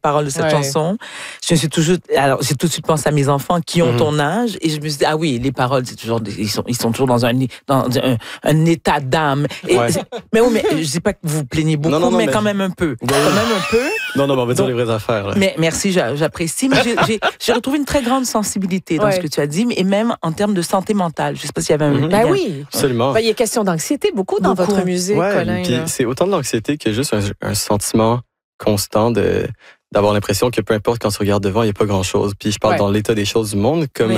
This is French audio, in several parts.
paroles de cette chanson. J'ai tout de suite pensé à mes enfants qui ont ton âge et je me suis dit, ah oui, les paroles, c'est toujours, ils sont toujours dans un état d'âme. Mais je dis pas que vous vous plaignez beaucoup, mais quand même un peu. Quand même un peu. Non, on va dire les vraies affaires. Là. Mais merci, j'apprécie. Mais j'ai retrouvé une très grande sensibilité dans ce que tu as dit, et même en termes de santé mentale. Je sais pas s'il y avait un... Ben oui. Absolument. Il y a question d'anxiété beaucoup dans votre musique, Colin. Puis c'est autant de l'anxiété que juste un sentiment constant d'avoir l'impression que peu importe quand tu regardes devant, il n'y a pas grand-chose. Puis je parle dans l'état des choses du monde, comme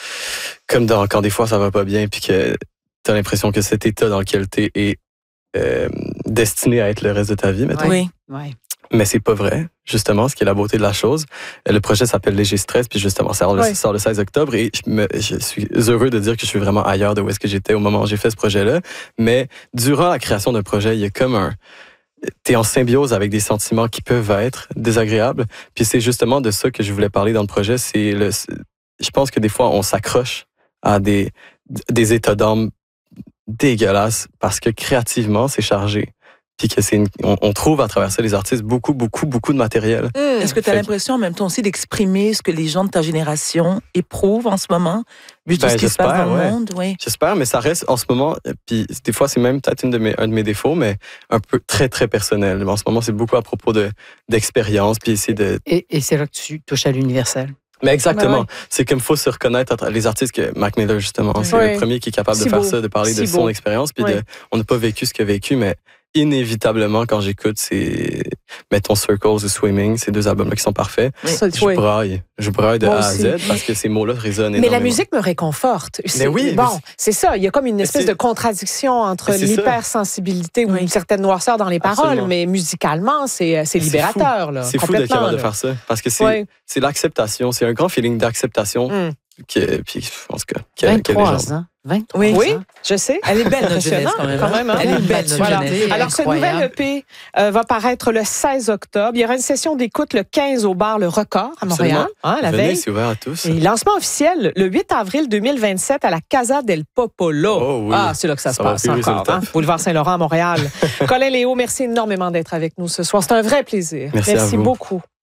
quand des fois ça va pas bien, puis que tu as l'impression que cet état dans lequel tu es est destiné à être le reste de ta vie, mettons. Oui. Mais c'est pas vrai, justement, ce qui est la beauté de la chose. Le projet s'appelle Léger Stress, puis justement, ça sort le 16 octobre, et je suis heureux de dire que je suis vraiment ailleurs de où est-ce que j'étais au moment où j'ai fait ce projet-là. Mais durant la création d'un projet, il y a comme t'es en symbiose avec des sentiments qui peuvent être désagréables. Puis c'est justement de ça que je voulais parler dans le projet. Je pense que des fois, on s'accroche à des états d'âme dégueulasses parce que créativement, c'est chargé. Puis que on trouve à travers ça les artistes beaucoup de matériel. Est-ce que tu as l'impression en même temps aussi d'exprimer ce que les gens de ta génération éprouvent en ce moment, vu tout ce qui se passe dans le monde? Oui. J'espère, mais ça reste en ce moment, puis des fois c'est même peut-être un de mes défauts, mais un peu très très personnel. En ce moment, c'est beaucoup à propos d'expérience, puis essayer de... Et c'est là que tu touches à l'universel. Mais exactement. C'est comme il faut se reconnaître les artistes que Mac Miller, justement. C'est le premier qui est capable de faire ça, de parler de son expérience, puis on n'a pas vécu ce qu'il a vécu, mais inévitablement, quand j'écoute mettons Circles ou Swimming, ces deux albums-là qui sont parfaits, je braille de A à Z parce que ces mots-là résonnent énormément. Mais la musique me réconforte. C'est ça. Il y a comme une espèce de contradiction entre l'hypersensibilité ou une certaine noirceur dans les paroles, absolument. Mais musicalement, c'est libérateur. C'est fou d'être capable de faire ça parce que c'est l'acceptation. C'est un grand feeling d'acceptation. Puis, je pense que... 23 ans. 23 ans. Je sais. Elle est belle, notre jeunesse, quand même. Elle est belle, notre jeunesse. Alors, ce nouvel EP va paraître le 16 octobre. Il y aura une session d'écoute le 15 au bar Le Record à Montréal. La veille. C'est ouvert à tous. Et lancement officiel le 8 avril 2027 à la Casa del Popolo. Oh, oui. Ah, c'est là que ça se passe encore. Boulevard Saint-Laurent à Montréal. Colin Léo, merci énormément d'être avec nous ce soir. C'est un vrai plaisir. Merci beaucoup.